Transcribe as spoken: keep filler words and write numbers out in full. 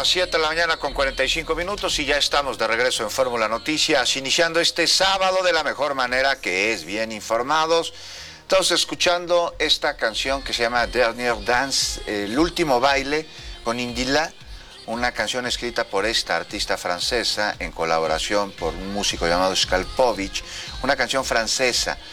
las siete de la mañana con cuarenta y cinco minutos y ya estamos de regreso en Fórmula Noticias, iniciando este sábado de la mejor manera, que es bien informados. Estamos escuchando esta canción que se llama Dernier Dance, el último baile, con Indila, una canción escrita por esta artista francesa en colaboración por un músico llamado Skalpovich, una canción francesa